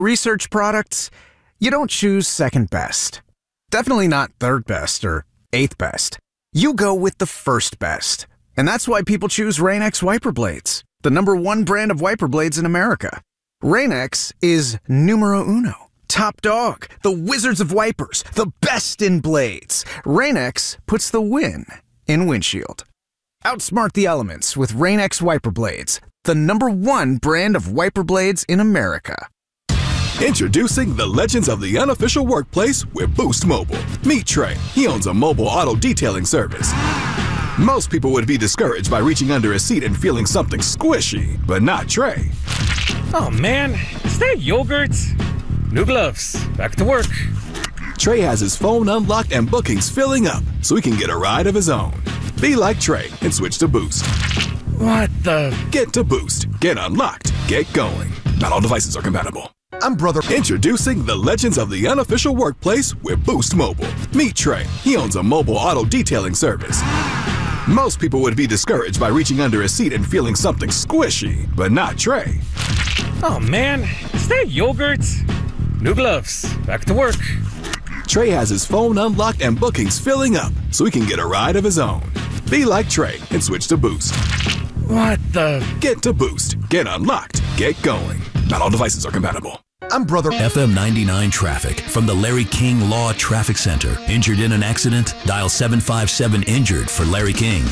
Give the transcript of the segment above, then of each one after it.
Research products, you don't choose second best. Definitely not third best or eighth best. You go with the first best. And that's why people choose Rain-X wiper blades, the #1 brand of wiper blades in America. Rain-X is numero uno. Top dog, the wizards of wipers, the best in blades. Rain-X puts the win in windshield. Outsmart the elements with Rain-X wiper blades, the #1 brand of wiper blades in America. Introducing the legends of the unofficial workplace with Boost Mobile. Meet Trey. He owns a mobile auto detailing service. Most people would be discouraged by reaching under a seat and feeling something squishy, but not Trey. Oh man, is that yogurt? New gloves. Back to work. Trey has his phone unlocked and bookings filling up so he can get a ride of his own. Be like Trey and switch to Boost. What the? Get to Boost. Get unlocked. Get going. Not all devices are compatible. I'm Brother. Introducing the legends of the unofficial workplace with Boost Mobile. Meet Trey. He owns a mobile auto detailing service. Most people would be discouraged by reaching under a seat and feeling something squishy, but not Trey. Oh man, is that yogurt? New gloves. Back to work. Trey has his phone unlocked and bookings filling up so he can get a ride of his own. Be like Trey and switch to Boost. What the? Get to Boost. Get unlocked. Get going. Not all devices are compatible. I'm Brother. FM 99 traffic from the Larry King Law Traffic Center. Injured in an accident? Dial 757-INJURED for Larry King.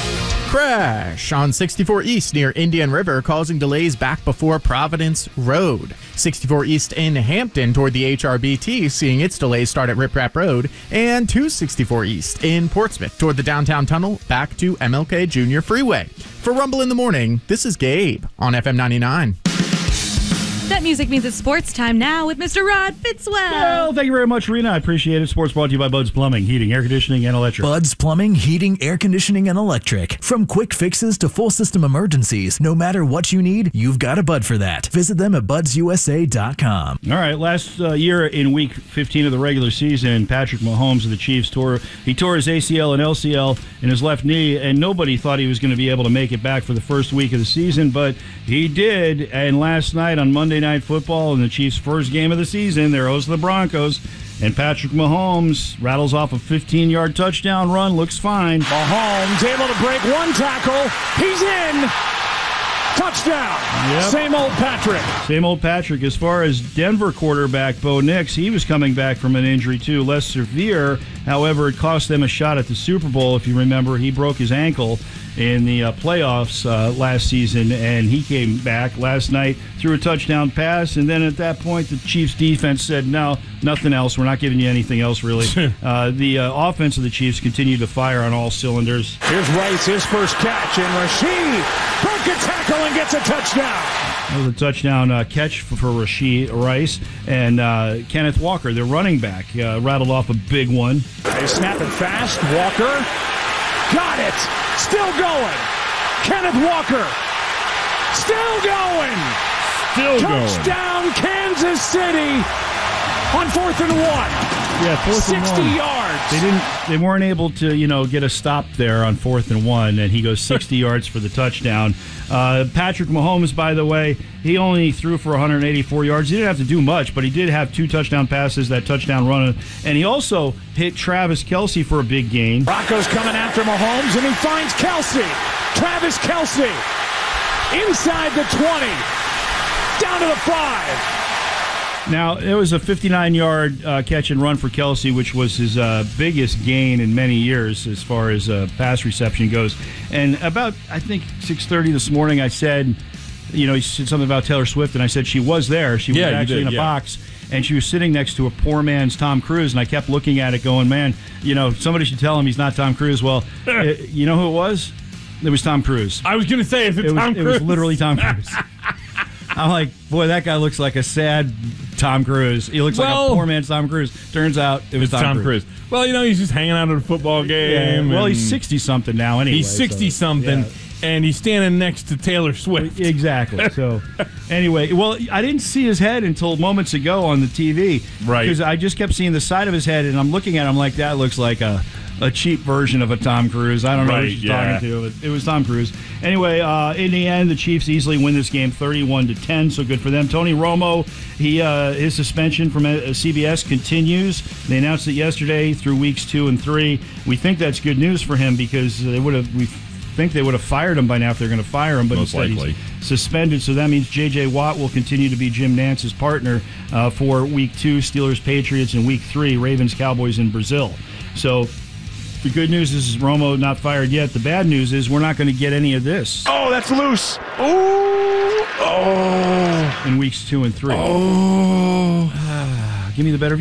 Crash on 64 East near Indian River, causing delays back before Providence Road. 64 East in Hampton toward the HRBT, seeing its delays start at Rip Rap Road. And 264 East in Portsmouth toward the downtown tunnel back to MLK Jr. Freeway. For Rumble in the Morning, this is Gabe on FM 99. That music means it's sports time now with Mr. Rod Fitzwell. Well, thank you very much, Rena. I appreciate it. Sports brought to you by Bud's Plumbing, Heating, Air Conditioning, and Electric. Bud's Plumbing, Heating, Air Conditioning, and Electric. From quick fixes to full system emergencies, no matter what you need, you've got a Bud for that. Visit them at budsusa.com. All right, last year in Week 15 of the regular season, Patrick Mahomes of the Chiefs tore his ACL and LCL in his left knee, and nobody thought he was going to be able to make it back for the first week of the season, but he did. And last night on Monday Night Football, in the Chiefs' first game of the season, they're hosting the Broncos, and Patrick Mahomes rattles off a 15-yard touchdown run, looks fine. Mahomes able to break one tackle. He's in. Touchdown. Yep. Same old Patrick. Same old Patrick. As far as Denver quarterback Bo Nix, he was coming back from an injury too, less severe. However, it cost them a shot at the Super Bowl. If you remember, he broke his ankle in the playoffs last season, and he came back last night, threw a touchdown pass, and then at that point the Chiefs defense said, no, nothing else. We're not giving you anything else, really. The offense of the Chiefs continued to fire on all cylinders. Here's Rice, his first catch, and Rashid broke a tackle and gets a touchdown. That was a touchdown catch for Rashid Rice, and Kenneth Walker, their running back, rattled off a big one. They snap it fast. Walker got it. Still going. Kenneth Walker. Still going. Touchdown, Kansas City on 4th and 1. Yeah, 4th and 1. 60 yards. They weren't able to, get a stop there on 4th and 1, and he goes 60 yards for the touchdown. Patrick Mahomes, by the way, he only threw for 184 yards. He didn't have to do much, but he did have 2 touchdown passes, that touchdown run, and he also hit Travis Kelce for a big gain. Broncos coming after Mahomes, and he finds Kelce. Travis Kelce inside the 20, down to the 5. Now, it was a 59-yard catch and run for Kelce, which was his biggest gain in many years as far as pass reception goes. And about, I think, 6:30 this morning, I said, he said something about Taylor Swift, and I said she was there. She was actually in a box, and she was sitting next to a poor man's Tom Cruise, and I kept looking at it going, man, somebody should tell him he's not Tom Cruise. Well, you know who it was? It was Tom Cruise. I was going to say, is it Tom Cruise? It was literally Tom Cruise. I'm like, boy, that guy looks like a sad Tom Cruise. He looks like a poor man's Tom Cruise. Turns out it was Tom Cruise. Well, he's just hanging out at a football game. Yeah. Well, he's 60-something now anyway. He's 60-something, and he's standing next to Taylor Swift. Exactly. So, anyway, I didn't see his head until moments ago on the TV. Right. Because I just kept seeing the side of his head, and I'm looking at him like, that looks like a a cheap version of a Tom Cruise. I don't know who Right, she's yeah. talking to, but it was Tom Cruise. Anyway, in the end, the Chiefs easily win this game 31-10, so good for them. Tony Romo, his suspension from CBS continues. They announced it yesterday through weeks 2 and 3. We think that's good news for him because we think they would have fired him by now if they're going to fire him, but Most instead likely. he's suspended. So that means J.J. Watt will continue to be Jim Nance's partner for Week 2, Steelers, Patriots, and Week 3, Ravens, Cowboys in Brazil. So the good news is Romo not fired yet. The bad news is we're not going to get any of this. Oh, that's loose. Oh. In Weeks 2 and 3. Oh. Give me the better